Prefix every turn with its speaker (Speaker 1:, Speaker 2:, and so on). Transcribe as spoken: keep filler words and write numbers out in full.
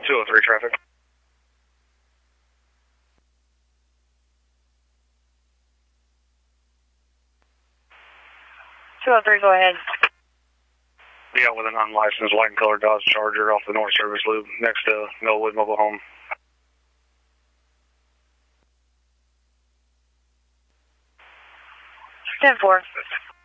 Speaker 1: two oh three traffic.
Speaker 2: two oh three, go ahead.
Speaker 1: Be out with an unlicensed white and colored Dodge Charger off the North Service Loop next to Millwood Mobile Home.
Speaker 2: ten four.